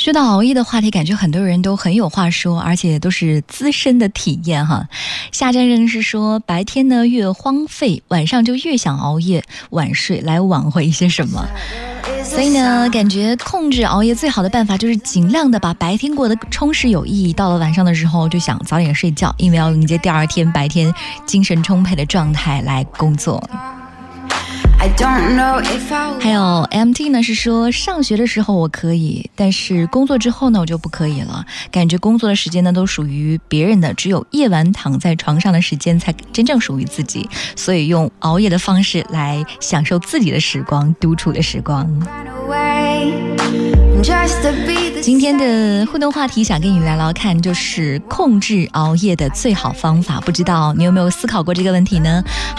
说到熬夜的话题，感觉很多人都很有话说，而且都是资深的体验哈。夏战人是说，白天呢越荒废，晚上就越想熬夜晚睡来挽回一些什么。所以呢，感觉控制熬夜最好的办法就是尽量的把白天过得充实有意义，到了晚上的时候就想早点睡觉，因为要迎接第二天白天精神充沛的状态来工作。还有 MT 呢是说，上学的时候我可以，但是工作之后呢我就不可以了，感觉工作的时间呢都属于别人的，只有夜晚躺在床上的时间才真正属于自己，所以用熬夜的方式来享受自己的时光，独处的时光。今天的互动话题想跟你聊聊看，就是控制熬夜的最好方法，不知道你有没有思考过这个问题呢？